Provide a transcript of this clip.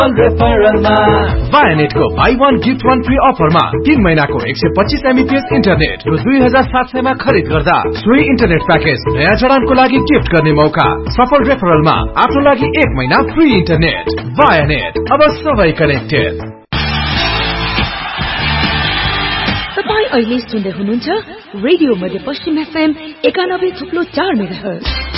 वायानेट को buy one gift one free अफरमा 3 महिनाको 125 MBPS इन्टरनेट रु 2700 मा खरिद गर्दा सोही इन्टरनेट प्याकेज नयाँ जडानको लागि गिफ्ट गर्ने मौका। सफल रेफरलमा आफ्नो लागि 1 महिना फ्री इन्टरनेट। वायानेट, अब सबै कनेक्टेड। तपाई अहिले सुन्दै हुनुहुन्छ रेडियो मध्य पश्चिम FM 91.4 मेगाहर्ज।